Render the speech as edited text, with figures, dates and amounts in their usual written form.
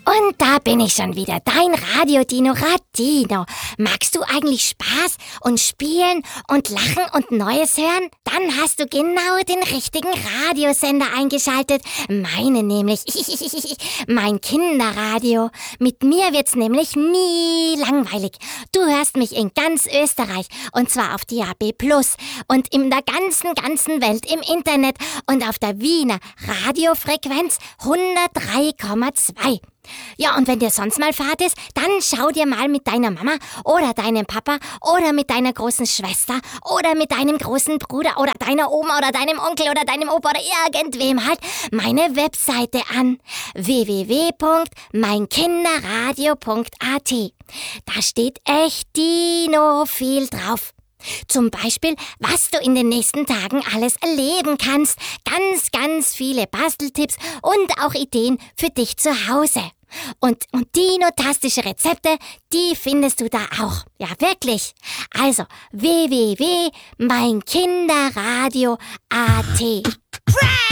Und da bin ich schon wieder, dein Radio-Dino Radino. Magst du eigentlich Spaß und Spielen und Lachen und Neues hören? Dann hast du genau den richtigen Radiosender eingeschaltet. Meine nämlich, mein Kinderradio. Mit mir wird's nämlich nie langweilig. Du hörst mich in ganz Österreich und zwar auf DAB+ und in der ganzen Welt im Internet und auf der Wiener Radiofrequenz 103,2. Ja, und wenn dir sonst mal Fahrt ist, dann schau dir mal mit deiner Mama oder deinem Papa oder mit deiner großen Schwester oder mit deinem großen Bruder oder deiner Oma oder deinem Onkel oder deinem Opa oder irgendwem halt meine Webseite an. www.meinkinderradio.at. Da steht echt Dino viel drauf. Zum Beispiel, was du in den nächsten Tagen alles erleben kannst. Ganz viele Basteltipps und auch Ideen für dich zu Hause. Und dinotastische Rezepte, die findest du da auch. Ja, wirklich. Also www.meinkinderradio.at.